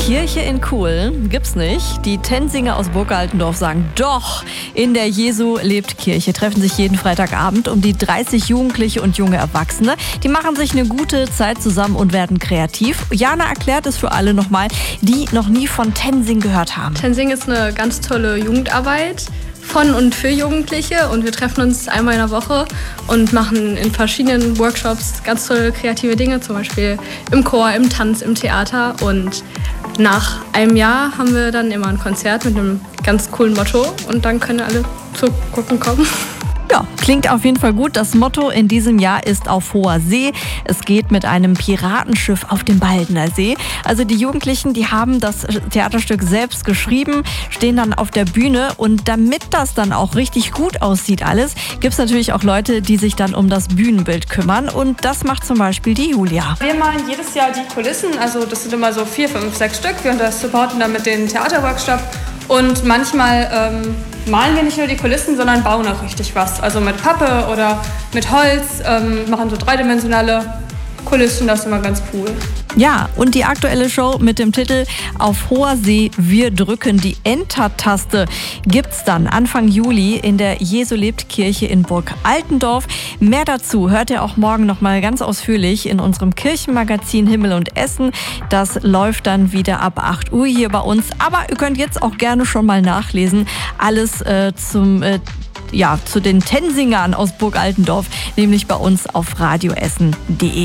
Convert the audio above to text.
Kirche in Kuhl gibt's nicht. Die Tensinger aus Burg Altendorf sagen doch. In der Jesu lebt Kirche treffen sich jeden Freitagabend um die 30 Jugendliche und junge Erwachsene. Die machen sich eine gute Zeit zusammen und werden kreativ. Jana erklärt es für alle nochmal, die noch nie von Tensing gehört haben. Tensing ist eine ganz tolle Jugendarbeit von und für Jugendliche und wir treffen uns einmal in der Woche und machen in verschiedenen Workshops ganz tolle kreative Dinge, zum Beispiel im Chor, im Tanz, im Theater, und nach einem Jahr haben wir dann immer ein Konzert mit einem ganz coolen Motto und dann können alle zu gucken kommen. Ja, klingt auf jeden Fall gut. Das Motto in diesem Jahr ist auf hoher See. Es geht mit einem Piratenschiff auf dem Baldener See. Also die Jugendlichen, die haben das Theaterstück selbst geschrieben, stehen dann auf der Bühne, und damit das dann auch richtig gut aussieht alles, gibt es natürlich auch Leute, die sich dann um das Bühnenbild kümmern, und das macht zum Beispiel die Julia. Wir malen jedes Jahr die Kulissen, also das sind immer so 4, 5, 6 Stück. Wir supporten dann mit den Theaterworkshop. Und manchmal malen wir nicht nur die Kulissen, sondern bauen auch richtig was. Also mit Pappe oder mit Holz, machen so dreidimensionale Kulissen, das ist immer ganz cool. Ja, und die aktuelle Show mit dem Titel Auf hoher See, wir drücken die Enter-Taste gibt's dann Anfang Juli in der Jesu lebt Kirche in Burg Altendorf. Mehr dazu hört ihr auch morgen nochmal ganz ausführlich in unserem Kirchenmagazin Himmel und Essen. Das läuft dann wieder ab 8 Uhr hier bei uns. Aber ihr könnt jetzt auch gerne schon mal nachlesen. Alles zu den Tensingern aus Burg Altendorf, nämlich bei uns auf radioessen.de.